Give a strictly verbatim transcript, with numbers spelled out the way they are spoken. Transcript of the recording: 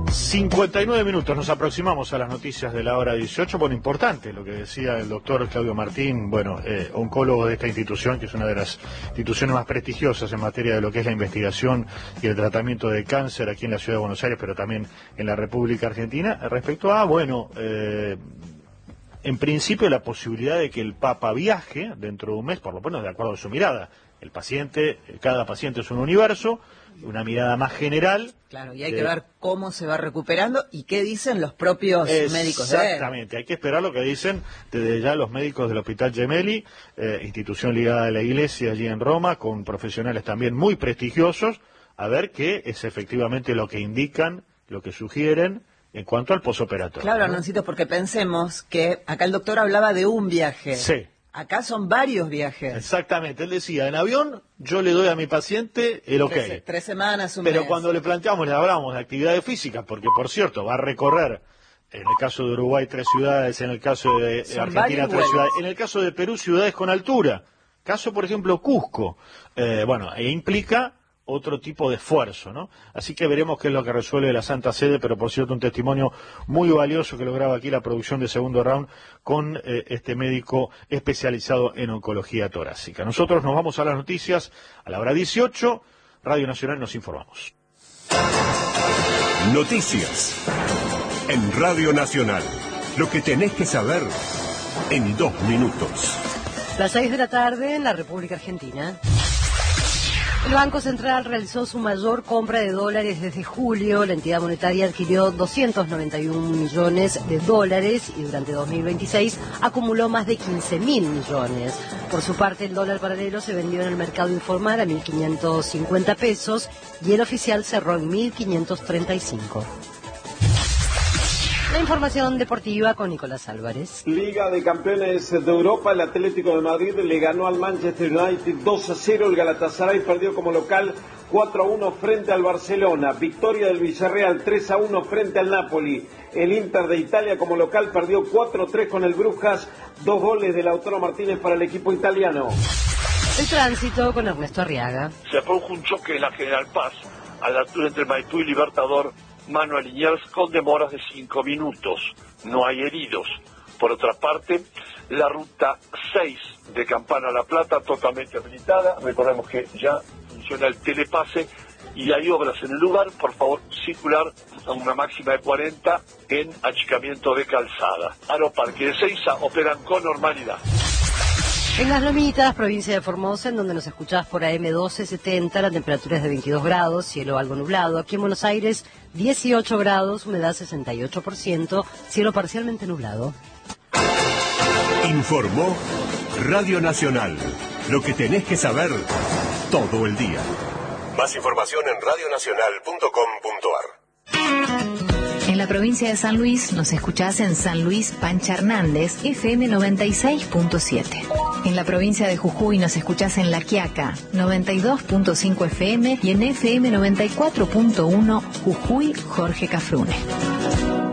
cincuenta y nueve minutos, nos aproximamos a las noticias de la hora dieciocho. Bueno, importante lo que decía el doctor Claudio Martín, bueno, eh, oncólogo de esta institución, que es una de las instituciones más prestigiosas en materia de lo que es la investigación y el tratamiento de cáncer aquí en la ciudad de Buenos Aires, pero también en la República Argentina, respecto a, bueno, eh, en principio la posibilidad de que el Papa viaje dentro de un mes, por lo menos de acuerdo a su mirada. El paciente, cada paciente es un universo, una mirada más general. Claro, y hay de... que ver cómo se va recuperando y qué dicen los propios médicos de él. Exactamente, hay que esperar lo que dicen desde ya los médicos del Hospital Gemelli, eh, institución ligada a la Iglesia allí en Roma, con profesionales también muy prestigiosos, a ver qué es efectivamente lo que indican, lo que sugieren en cuanto al posoperatorio. Claro, ¿no? Hernancito, porque pensemos que acá el doctor hablaba de un viaje. Sí. Acá son varios viajes. Exactamente, él decía, en avión yo le doy a mi paciente el ok. Tres, tres semanas, un Pero mes. cuando le planteamos, le hablamos de actividades físicas, porque por cierto, va a recorrer, en el caso de Uruguay, tres ciudades, en el caso de Son Argentina, tres vuelos. ciudades, en el caso de Perú, ciudades con altura. Caso, por ejemplo, Cusco. Eh, bueno, e implica otro tipo de esfuerzo, ¿no? Así que veremos qué es lo que resuelve la Santa Sede, pero por cierto un testimonio muy valioso que lograba aquí la producción de Segundo Round con eh, este médico especializado en oncología torácica. Nosotros nos vamos a las noticias a la hora dieciocho, Radio Nacional nos informamos. Noticias en Radio Nacional, lo que tenés que saber en dos minutos. Las seis de la tarde en la República Argentina. El Banco Central realizó su mayor compra de dólares desde julio. La entidad monetaria adquirió doscientos noventa y un millones de dólares y durante dos mil veintiséis acumuló más de quince mil millones. Por su parte, el dólar paralelo se vendió en el mercado informal a mil quinientos cincuenta pesos y el oficial cerró en mil quinientos treinta y cinco. La información deportiva con Nicolás Álvarez. Liga de Campeones de Europa, el Atlético de Madrid le ganó al Manchester United dos a cero, el Galatasaray perdió como local cuatro a uno frente al Barcelona, victoria del Villarreal tres a uno frente al Napoli, el Inter de Italia como local perdió cuatro a tres con el Brujas, dos goles de Lautaro Martínez para el equipo italiano. El tránsito con Ernesto Arriaga. Se produjo un choque en la General Paz, a la altura entre Maipú y Libertador, Manuel Liniers, con demoras de cinco minutos. No hay heridos. Por otra parte, la ruta seis de Campana a La Plata totalmente habilitada. Recordemos que ya funciona el telepase y hay obras en el lugar. Por favor, circular a una máxima de cuarenta en achicamiento de calzada. Aeroparque de Seiza operan con normalidad. En Las Lomitas, provincia de Formosa, en donde nos escuchás por A M doce setenta, la temperatura es de veintidós grados, cielo algo nublado. Aquí en Buenos Aires, dieciocho grados, humedad sesenta y ocho por ciento, cielo parcialmente nublado. Informó Radio Nacional, lo que tenés que saber todo el día. Más información en radio nacional punto com punto ar. En la provincia de San Luis nos escuchás en San Luis Pancha Hernández, F M noventa y seis punto siete. En la provincia de Jujuy nos escuchás en La Quiaca, noventa y dos punto cinco F M y en F M noventa y cuatro punto uno Jujuy Jorge Cafrune.